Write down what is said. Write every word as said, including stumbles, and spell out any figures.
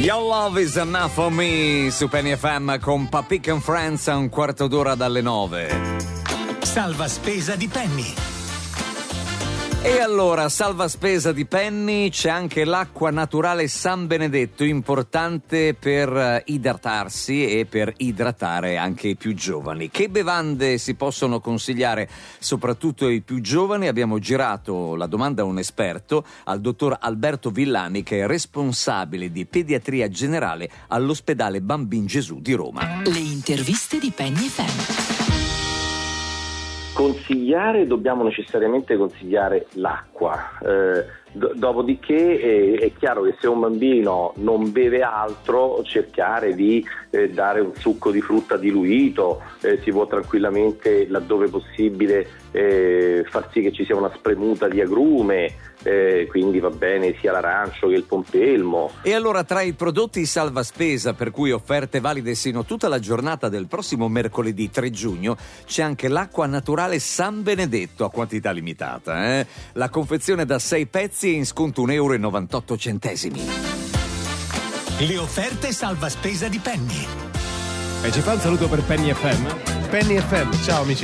Your Love Is Enough For Me su Penny F M con Papic and Friends a un quarto d'ora dalle nove. Salva spesa di Penny. E allora, salva spesa di Penny, c'è anche l'acqua naturale San Benedetto, importante per idratarsi e per idratare anche i più giovani. Che bevande si possono consigliare soprattutto ai più giovani? Abbiamo girato la domanda a un esperto, al dottor Alberto Villani, che è responsabile di pediatria generale all'ospedale Bambin Gesù di Roma. Le interviste di Penny F M. Consigliare, dobbiamo necessariamente consigliare l'acqua, eh, do- dopodiché eh, è chiaro che se un bambino non beve altro, cercare di eh, dare un succo di frutta diluito, eh, si può tranquillamente, laddove possibile, eh, far sì che ci sia una spremuta di agrume, eh, quindi va bene sia l'arancio che il pompelmo. E allora, tra i prodotti salva spesa, per cui offerte valide sino tutta la giornata del prossimo mercoledì tre giugno, c'è anche l'acqua naturale San Benedetto a quantità limitata. Eh? La confezione da sei pezzi è in sconto un euro e novantotto centesimi. Le offerte salva spesa di Penny. E ci fa un saluto per Penny F M? Penny F M, ciao amici.